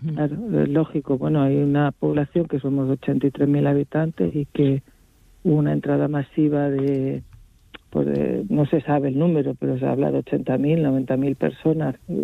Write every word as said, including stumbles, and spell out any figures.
Claro, es lógico. Bueno, hay una población que somos ochenta y tres mil habitantes y que hubo una entrada masiva de, pues de, no se sabe el número, pero se habla de ochenta mil, noventa mil personas